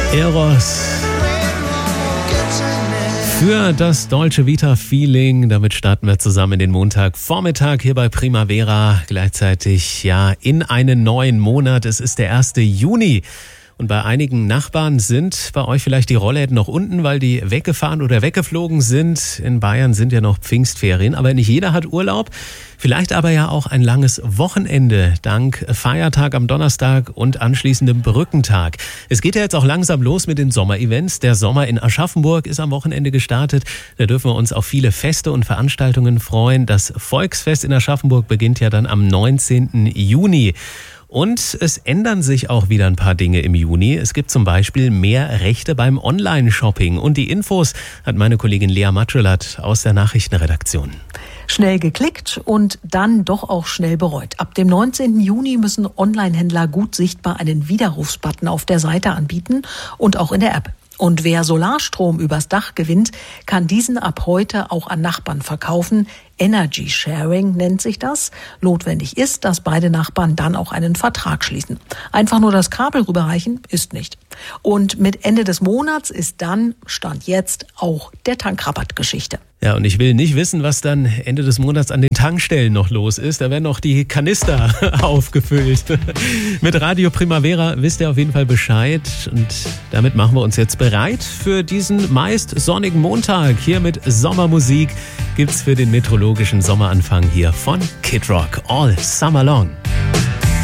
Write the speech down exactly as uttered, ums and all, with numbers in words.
Eros für das Dolce Vita Feeling. Damit starten wir zusammen in den Montagvormittag hier bei Primavera. Gleichzeitig ja in einen neuen Monat. Es ist der erste Juni. Und bei einigen Nachbarn sind bei euch vielleicht die Rollläden noch unten, weil die weggefahren oder weggeflogen sind. In Bayern sind ja noch Pfingstferien, aber nicht jeder hat Urlaub. Vielleicht aber ja auch ein langes Wochenende dank Feiertag am Donnerstag und anschließendem Brückentag. Es geht ja jetzt auch langsam los mit den Sommerevents. Der Sommer in Aschaffenburg ist am Wochenende gestartet. Da dürfen wir uns auf viele Feste und Veranstaltungen freuen. Das Volksfest in Aschaffenburg beginnt ja dann am neunzehnten Juni. Und es ändern sich auch wieder ein paar Dinge im Juni. Es gibt zum Beispiel mehr Rechte beim Online-Shopping. Und die Infos hat meine Kollegin Lea Matschullat aus der Nachrichtenredaktion. Schnell geklickt und dann doch auch schnell bereut. Ab dem neunzehnten Juni müssen Online-Händler gut sichtbar einen Widerrufsbutton auf der Seite anbieten und auch in der App. Und wer Solarstrom übers Dach gewinnt, kann diesen ab heute auch an Nachbarn verkaufen. Energy Sharing nennt sich das. Notwendig ist, dass beide Nachbarn dann auch einen Vertrag schließen. Einfach nur das Kabel rüberreichen ist nicht. Und mit Ende des Monats ist dann, Stand jetzt, auch der Tankrabatt Geschichte. Ja, und ich will nicht wissen, was dann Ende des Monats an den Tankstellen noch los ist. Da werden noch die Kanister aufgefüllt. Mit Radio Primavera wisst ihr auf jeden Fall Bescheid. Und damit machen wir uns jetzt bereit für diesen meist sonnigen Montag. Hier mit Sommermusik gibt's für den meteorologischen Sommeranfang hier von Kid Rock All Summer Long.